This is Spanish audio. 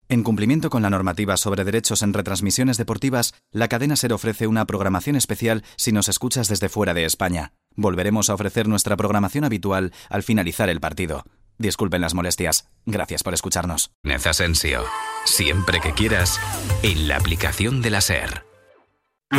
En cumplimiento con la normativa sobre derechos en retransmisiones deportivas, la cadena SER ofrece una programación especial si nos escuchas desde fuera de España. Volveremos a ofrecer nuestra programación habitual al finalizar el partido. Disculpen las molestias. Gracias por escucharnos. Nez Asensio. Siempre que quieras, en la aplicación de la SER.